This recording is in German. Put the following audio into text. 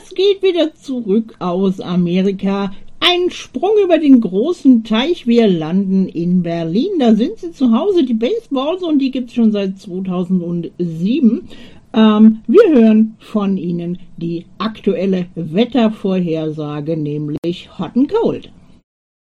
Es geht wieder zurück aus Amerika. Ein Sprung über den großen Teich. Wir landen in Berlin. Da sind sie zu Hause, die Baseballs, und die gibt's schon seit 2007. Wir hören von ihnen die aktuelle Wettervorhersage, nämlich Hot and Cold.